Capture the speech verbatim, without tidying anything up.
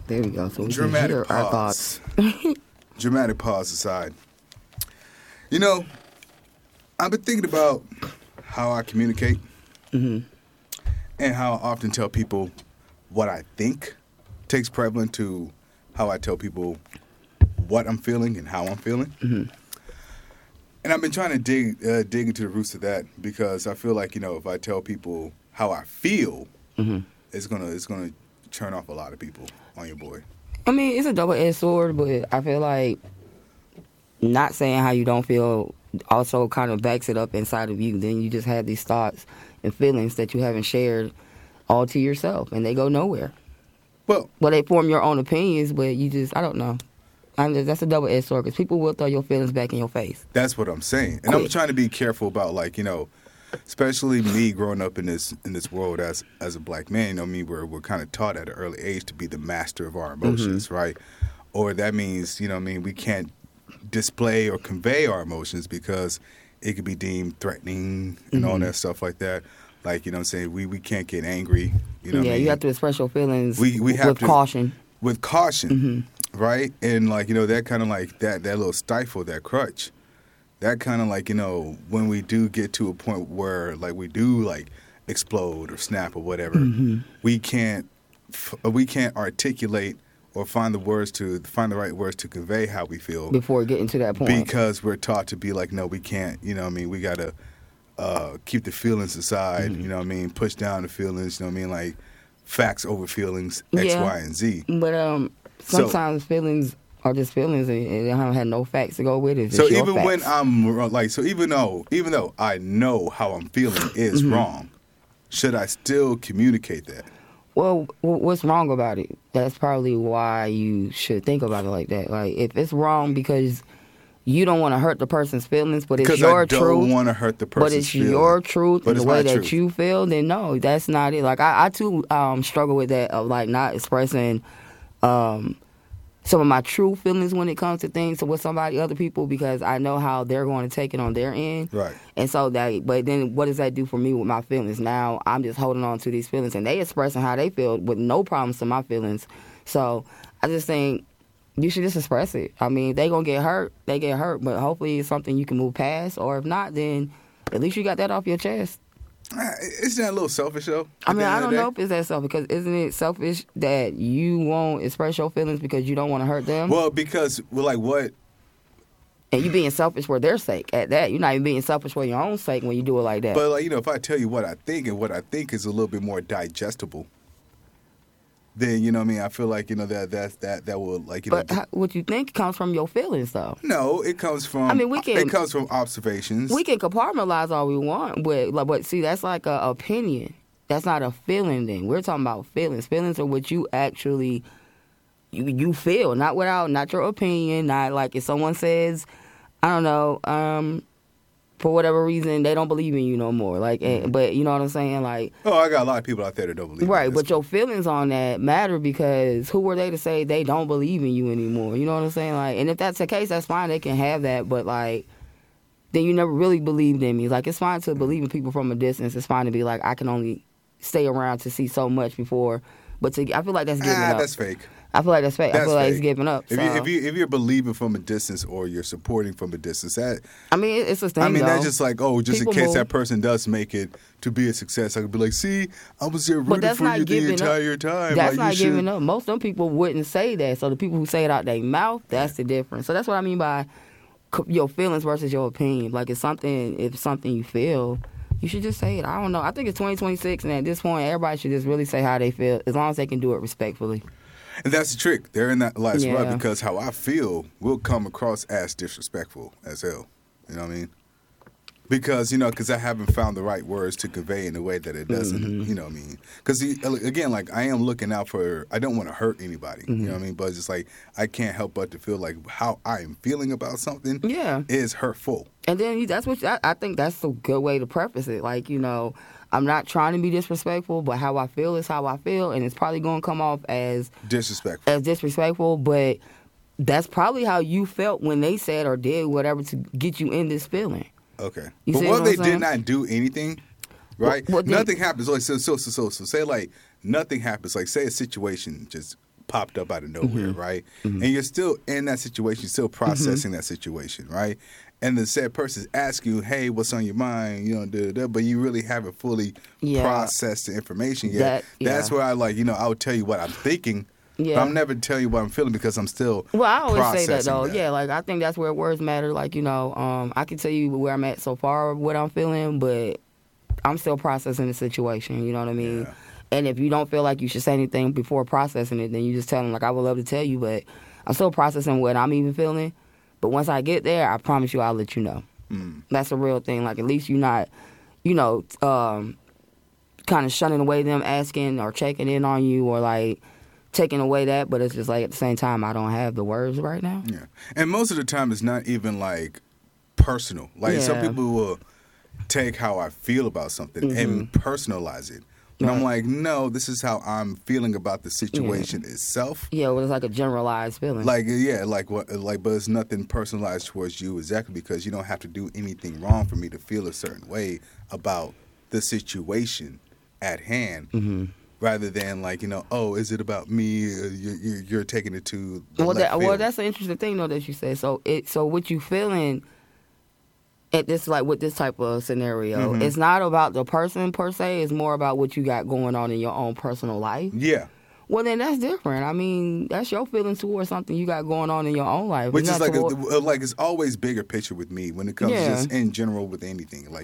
There we go. So we Dramatic can hear our pause. thoughts. Dramatic pause aside. You know, I've been thinking about how I communicate Mm-hmm. and how I often tell people what I think takes prevalent to how I tell people what I'm feeling and how I'm feeling. Mm-hmm. And I've been trying to dig uh, dig into the roots of that because I feel like, you know, if I tell people how I feel, Mm-hmm. it's gonna it's gonna turn off a lot of people on your boy. I mean, it's a double-edged sword, but I feel like not saying how you don't feel also kind of backs it up inside of you. Then you just have these thoughts and feelings that you haven't shared all to yourself, and they go nowhere. Well, Well, they form your own opinions, but you just, I don't know. I'm just, that's a double-edged sword because people will throw your feelings back in your face. that's what I'm saying, and I'm Quick. trying to be careful about, like, you know, especially me growing up in this in this world as as a black man. You know, me we're we're kind of taught at an early age to be the master of our emotions, Mm-hmm. right? Or that means, you know, what I mean, we can't display or convey our emotions because it could be deemed threatening and all Mm-hmm. that stuff like that. Like, you know what I'm saying, we we can't get angry. You know, what yeah, I mean? you have to express your feelings We- we with have to- caution. with caution, Mm-hmm. right? And like, you know, that kind of like that that little stifle, that crutch, that kind of like, you know, when we do get to a point where like we do like explode or snap or whatever, Mm-hmm. we can't f- we can't articulate or find the words to find the right words to convey how we feel Before getting to that point. because we're taught to be like, no, we can't. You know what I mean? We gotta uh, keep the feelings aside. Mm-hmm. You know what I mean? Push down the feelings. You know what I mean? Like facts over feelings, X, Yeah. Y, and Z. But um, So- sometimes feelings are just feelings, and, and they haven't had no facts to go with it. It's So your even when facts. I'm wrong- like, so even though even though I know how I'm feeling is Mm-hmm. wrong, should I still communicate that? Well, wh- what's wrong about it? That's probably why you should think about it like that. Like, if it's wrong because you don't want to hurt the person's feelings, but it's Because your I don't truth, want to hurt the person's but it's feeling. your truth But and it's the way my that truth. you feel, then no, that's not it. Like, I, I too um, struggle with that of, like, not expressing um, some of my true feelings when it comes to things with somebody, other people, because I know how they're going to take it on their end. Right. And so that, but then what does that do for me with my feelings? Now I'm just holding on to these feelings, and they expressing how they feel with no problems to my feelings. So I just think you should just express it. I mean, if they gonna get hurt, they get hurt, but hopefully it's something you can move past, or if not, then at least you got that off your chest. Uh, Isn't that a little selfish though? I at the mean, end I of don't the know day? if it's that selfish, because isn't it selfish that you won't express your feelings because you don't want to hurt them? Well, because well, like what? And you being selfish for their sake at that. You're not even being selfish for your own sake when you do it like that. But like, you know, if I tell you what I think and what I think is a little bit more digestible, then you know what I mean. I feel like you know that that that that will like you know. But how, what you think comes from your feelings, though. No, it comes from. I mean, we can- It comes from observations. We can compartmentalize all we want, but like, but see, that's like a opinion. That's not a feeling. Then we're talking about feelings. Feelings are what you actually you you feel, not without, not your opinion, not like if someone says, I don't know, um, for whatever reason they don't believe in you no more. Like, and, but you know what I'm saying, like. Oh, I got a lot of people out there that don't believe. Right, in but this. your feelings on that matter, because who were they to say they don't believe in you anymore? You know what I'm saying? Like, and if that's the case, that's fine. They can have that, but like, then you never really believed in me. Like, it's fine to believe in people from a distance. It's fine to be like, I can only stay around to see so much before. But to, I feel like that's giving ah, up. that's fake. I feel like that's fake. I That's feel like fake. it's giving up. If so. you if you if you're believing from a distance or you're supporting from a distance, that I mean, it's a thing. I mean though. that's just like oh, just People in case move. that person does make it to be a success, I could be like, see, I was there But rooting that's for not you the giving entire up. time. That's like, not you should- giving up. Most of them people wouldn't say that. So the people who say it out their mouth, that's the difference. So that's what I mean by co- your feelings versus your opinion. Like, if something, if something you feel, you should just say it. I don't know. I think it's twenty twenty-six, and at this point, everybody should just really say how they feel, as long as they can do it respectfully. And that's the trick. They're in that last Yeah. rut because how I feel will come across as disrespectful as hell. You know what I mean? Because, you know, because I haven't found the right words to convey in a way that it doesn't, Mm-hmm. you know what I mean? Because, again, like, I am looking out for, I don't want to hurt anybody. You Mm-hmm. know what I mean? But it's just like, I can't help but to feel like how I am feeling about something Yeah. is hurtful. And then you- that's what I, I think that's a good way to preface it. Like, you know, I'm not trying to be disrespectful, but how I feel is how I feel, and it's probably going to come off as Disrespectful. as disrespectful, but that's probably how you felt when they said or did whatever to get you in this feeling. Okay. You But see what what if they I'm saying? did not do anything, right? Well, well, then- nothing happens. Like, so, so, so, so, so say, like, nothing happens. Like, say a situation just popped up out of nowhere, Mm-hmm. right? Mm-hmm. And you're still in that situation, you're still processing that situation, right? And the said person asks you, "Hey, what's on your mind?" You know, da, da, da, but you really haven't fully Yeah. processed the information yet. That- That's yeah. where I like, you know, I would tell you what I'm thinking. Yeah. But I'm never telling you what I'm feeling because I'm still Well, I always say that processing though. that. Yeah, like I think that's where words matter. Like, you know, um, I can tell you where I'm at so far, what I'm feeling, but I'm still processing the situation. You know what I mean? Yeah. And if you don't feel like you should say anything before processing it, then you just tell them, like, I would love to tell you, but I'm still processing what I'm even feeling. But once I get there, I promise you I'll let you know. Mm. That's a real thing. Like, at least you're not, you know, um, kind of shunning away them asking or checking in on you or, like, taking away that. But it's just, like, at the same time, I don't have the words right now. Yeah. And most of the time, it's not even like personal. Like some Yeah. people will take how I feel about something and personalize it. And I'm Right. like, no, this is how I'm feeling about the situation itself. Yeah, well, it's like a generalized feeling. Like, yeah, like what, like, but it's nothing personalized towards you exactly because you don't have to do anything wrong for me to feel a certain way about the situation at hand. Mm-hmm. Rather than like, you know, oh, is it about me? Uh, You're, you're, you're taking it to the well, left that, well, field. that's an interesting thing, though, that you said. So, it, so what you feeling at this, like, with this type of scenario, Mhm. it's not about the person per se. It's more about what you got going on in your own personal life. Yeah. Well, then that's different. I mean, that's your feelings towards something you got going on in your own life. Which It's is not like, toward- a, like it's always bigger picture with me when it comes Yeah. just in general with anything. Like